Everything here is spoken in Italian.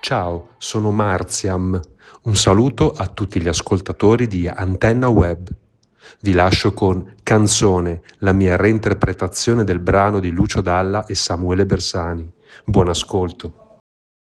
Ciao, sono Marziam. Un saluto a tutti gli ascoltatori di Antenna Web. Vi lascio con Canzone, la mia reinterpretazione del brano di Lucio Dalla e Samuele Bersani. Buon ascolto.